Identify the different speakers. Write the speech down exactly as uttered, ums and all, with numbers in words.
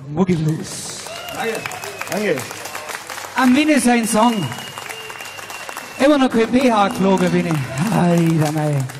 Speaker 1: Boogie Blues.
Speaker 2: Danke. Danke.
Speaker 1: Am Winnie sein Song. Immer noch kein B H geflogen bin ich. Alter, mei.